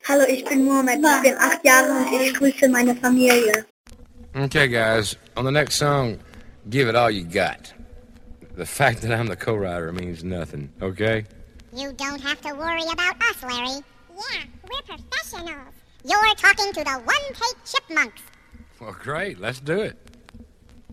Hallo, ich bin Mohammed, ich bin 8 Jahre und ich grüße meine Familie. Okay, guys, on the next song, give it all you got. The fact that I'm the co-writer means nothing, okay? You don't have to worry about us, Larry. Yeah, we're professionals. You're talking to the one-take chipmunks. Well, great, let's do it.